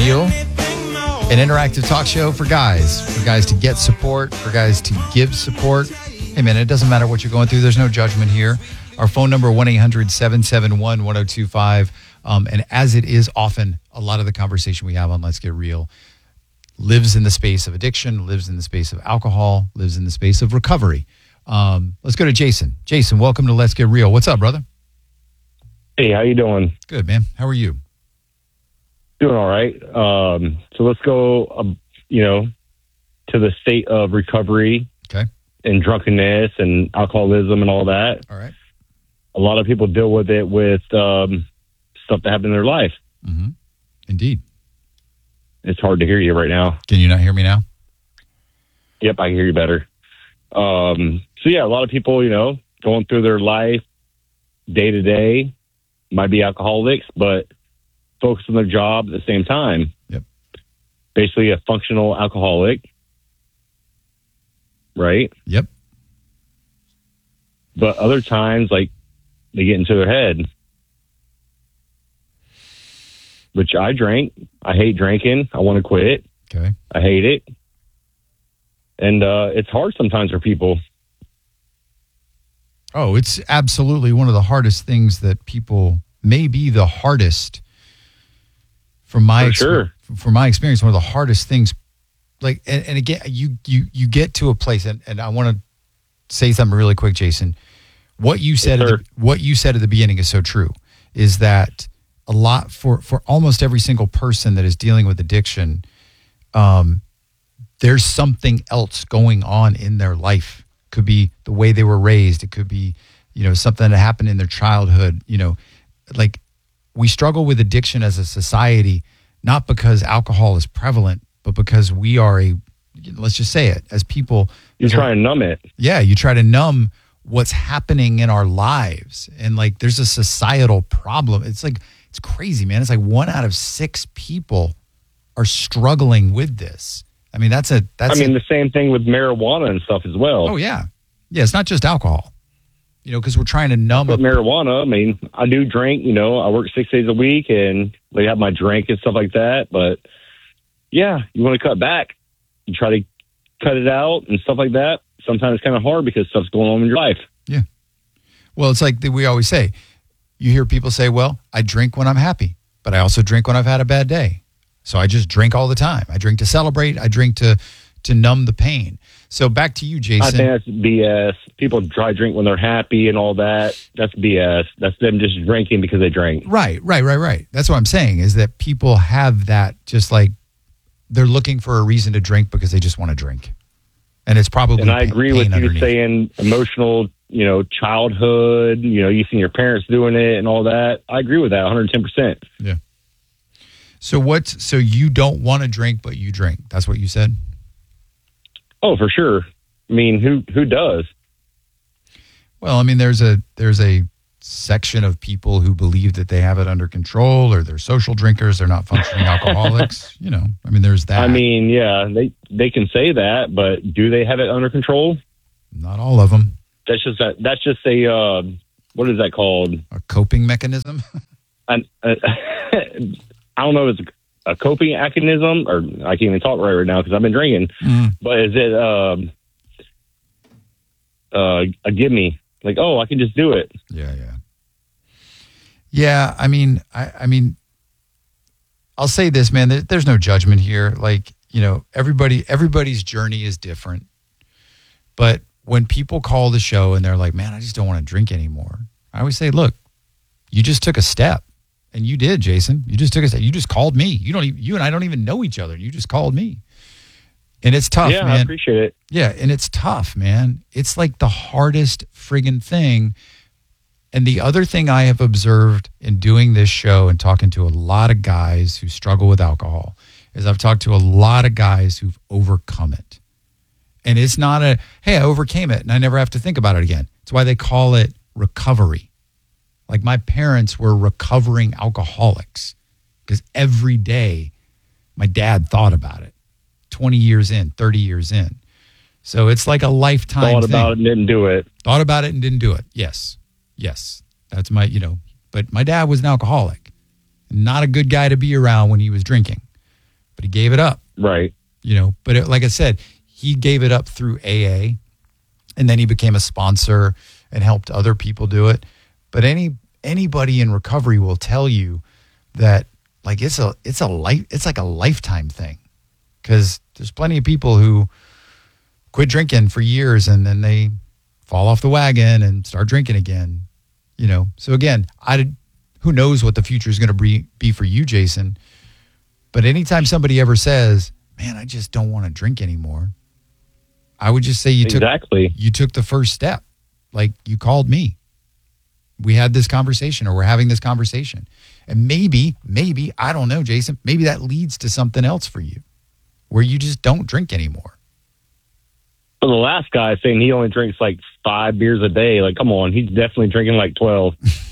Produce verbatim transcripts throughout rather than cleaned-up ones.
Real, an interactive talk show for guys, for guys to get support, for guys to give support. Hey, man, it doesn't matter what you're going through. There's no judgment here. Our phone number, one eight hundred seven seven one one oh two five. Um, and as it is often, a lot of the conversation we have on Let's Get Real lives in the space of addiction, lives in the space of alcohol, lives in the space of recovery. Um, let's go to Jason. Jason, welcome to Let's Get Real. What's up, brother? Hey, how you doing? Good, man. How are you? Doing all right. Um, so let's go, uh, you know, to the state of recovery. Okay. And drunkenness and alcoholism and all that. All right. A lot of people deal with it with um, stuff that happened in their life. Mm-hmm. Indeed. It's hard to hear you right now. Can you not hear me now? Yep, I can hear you better. Um, so, yeah, a lot of people, you know, going through their life day to day, might be alcoholics, but focus on their job at the same time. Yep. Basically a functional alcoholic. Right? Yep. But other times, like, they get into their head. Which I drank. I hate drinking. I want to quit. Okay. I hate it. And uh, it's hard sometimes for people. Oh, it's absolutely one of the hardest things that people, may be the hardest, from my For exp- sure. from my experience, one of the hardest things. Like, and, and again, you, you, you get to a place, and, and I want to say something really quick, Jason. What you said, Yes, at the, what you said at the beginning is so true, is that a lot for, for almost every single person that is dealing with addiction, um, there's something else going on in their life. Could be the way they were raised. It could be, you know, something that happened in their childhood. You know, like, we struggle with addiction as a society, not because alcohol is prevalent, but because we are a, let's just say it, as people. You try and numb it. Yeah, you try to numb what's happening in our lives. And like, there's a societal problem. It's like, it's crazy, man. It's like one out of six people are struggling with this. I mean, that's a, that's I mean, a, the same thing with marijuana and stuff as well. oh yeah. Yeah, it's not just alcohol, you know, because we're trying to numb But up. marijuana, I mean, I do drink, you know, I work six days a week and they have my drink and stuff like that. But yeah, you want to cut back. You try to cut it out and stuff like that. Sometimes it's kind of hard because stuff's going on in your life. Yeah. Well, it's like we always say, you hear people say, well, I drink when I'm happy, but I also drink when I've had a bad day. So I just drink all the time. I drink to celebrate. I drink to, to numb the pain. So back to you, Jason. I think that's B S. People try to drink when they're happy and all that. That's B S. That's them just drinking because they drink. Right, right, right, right. That's what I'm saying, is that people have that, just like they're looking for a reason to drink because they just want to drink. And it's probably And I agree pain with you underneath. saying emotional, you know, childhood, you know, you've seen your parents doing it and all that. I agree with that one hundred ten percent. Yeah. So what's, so you don't want to drink, but you drink. That's what you said? Oh, for sure. I mean, who who does? Well, I mean, there's a there's a section of people who believe that they have it under control, or they're social drinkers, they're not functioning alcoholics. You know, I mean, there's that. I mean, yeah, they they can say that, but do they have it under control? Not all of them. That's just that. That's just a uh, what is that called? A coping mechanism. An, uh, I don't know if it's a coping mechanism, or I can't even talk right right now because I've been drinking. Mm. But is it um, uh, a gimme? Like, oh, I can just do it. Yeah, yeah, yeah. I mean, I, I mean, I'll say this, man. There, there's no judgment here. Like, you know, everybody, everybody's journey is different. But when people call the show and they're like, "Man, I just don't want to drink anymore," I always say, "Look, you just took a step." And you did, Jason. You just took a step. You just called me. You don't. Even, you and I don't even know each other. You just called me, and it's tough, yeah, man. I appreciate it. Yeah, and it's tough, man. It's like the hardest friggin' thing. And the other thing I have observed in doing this show and talking to a lot of guys who struggle with alcohol is I've talked to a lot of guys who've overcome it. And it's not a, hey, I overcame it and I never have to think about it again. It's why they call it recovery. Like, my parents were recovering alcoholics because every day my dad thought about it. twenty years in, thirty years in. So it's like a lifetime Thought thing. about it and didn't do it. Thought about it and didn't do it. Yes. Yes. That's my, you know, but my dad was an alcoholic. Not a good guy to be around when he was drinking. but he gave it up. Right. You know, but it, like I said, he gave it up through A A, and then he became a sponsor and helped other people do it. But any anybody in recovery will tell you that like it's a it's a life it's like a lifetime thing, because there's plenty of people who quit drinking for years and then they fall off the wagon and start drinking again. You know, so again, I who knows what the future is going to be be for you, Jason. But anytime somebody ever says, "Man, I just don't want to drink anymore," I would just say you exactly. took you took the first step. Like you called me. We had this conversation, or we're having this conversation. And maybe, maybe, I don't know, Jason, maybe that leads to something else for you where you just don't drink anymore. Well, the last guy saying he only drinks like five beers a day. Like, come on, he's definitely drinking like twelve.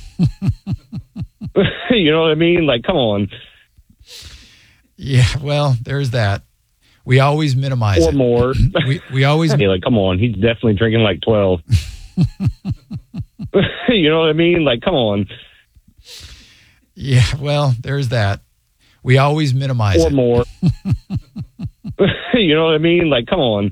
You know what I mean? Like, come on. Yeah, well, there's that. We always minimize or it. more. we we always Hey, like, come on, he's definitely drinking like twelve. You know what I mean? Like, come on. Yeah, well, there's that. We always minimize or it. more. You know what I mean? Like, come on.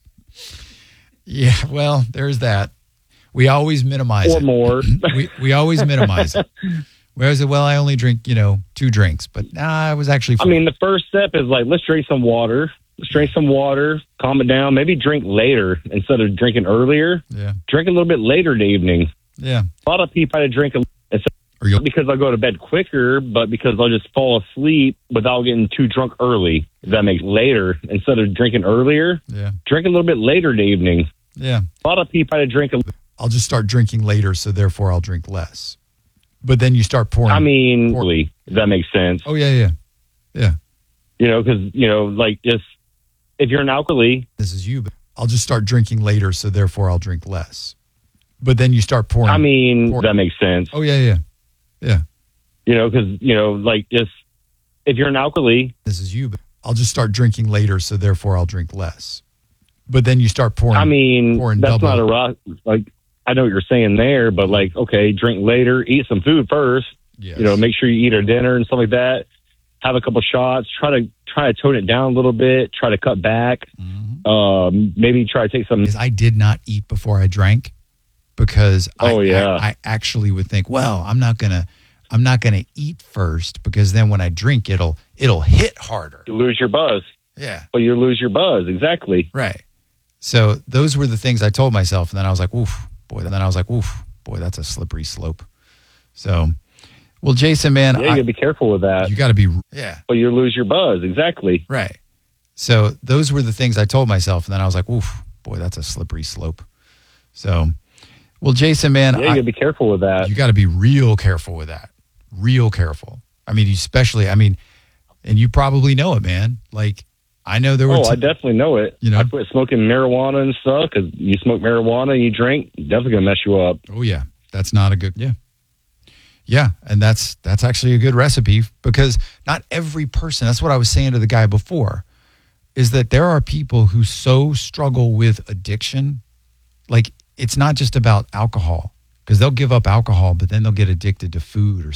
Yeah, well, there's that. We always minimize or it. more. we we always minimize it. Whereas, well, I only drink, you know, two drinks, but nah, I was actually. I mean, the first step is like, let's drink some water. Let's drink some water, calm it down. Maybe drink later instead of drinking earlier. Yeah. Drink a little bit later in the evening. Yeah. A lot of people try to drink a, it's Or you'll, not because I go to bed quicker, but because I'll just fall asleep without getting too drunk early. If that makes later instead of drinking earlier. yeah. Drink a little bit later in the evening. Yeah. A lot of people try to drink a. I'll just start drinking later, so therefore I'll drink less. But then you start pouring. I mean, pour, if that makes sense. Oh, yeah, yeah. Yeah. You know, because, you know, like just if you're an alcoholic. This is you, but I'll just start drinking later, so therefore I'll drink less. But then you start pouring. I mean, pour, that makes sense. Oh, yeah, yeah. Yeah. You know, because, you know, like just if you're an alcoholic. This is you, but I'll just start drinking later, so therefore I'll drink less. But then you start pouring. I mean, pouring that's double. not a rock. Like, I know what you're saying there, but like, okay, drink later, eat some food first. Yes. You know, make sure you eat a dinner and stuff like that. Have a couple shots. Try to try to tone it down a little bit. Try to cut back. Mm-hmm. Um, maybe try to take some. Because I did not eat before I drank, because oh I, yeah, I, I actually would think, well, I'm not gonna, I'm not gonna eat first, because then when I drink, it'll it'll hit harder. You lose your buzz. Yeah. Well, you lose your buzz. Exactly. Right. So those were the things I told myself, and then I was like, oof, boy. And then I was like, oof, boy, that's a slippery slope. So, well, Jason, man, Yeah, you I, gotta be careful with that. you got to be, yeah. Well, you lose your buzz. Exactly. Right. So those were the things I told myself, and then I was like, oof, boy, that's a slippery slope. So, well, Jason, man, Yeah, you I, gotta be careful with that. you got to be real careful with that. Real careful. I mean, especially, I mean, and you probably know it, man. Like, I know there were. Oh, t- I definitely know it. You know? I quit smoking marijuana and stuff because you smoke marijuana and you drink, definitely gonna mess you up. Oh yeah, that's not a good. Yeah, yeah, and that's that's actually a good recipe, because not every person. That's what I was saying to the guy before, is that there are people who so struggle with addiction, like it's not just about alcohol, because they'll give up alcohol, but then they'll get addicted to food or